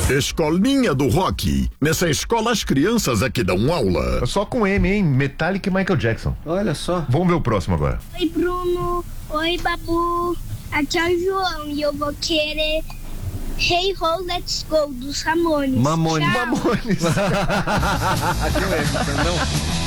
Escolinha do Rock. Nessa escola as crianças é que dão aula. Só com M, hein? Metallica e Michael Jackson. Olha só. Vamos ver o próximo agora. Oi, Bruno. Oi, Babu. Aqui é o João e eu vou querer Hey Ho, Let's Go dos Ramones. Mamones. Tchau. Mamones. Aqui é o Emerson, não.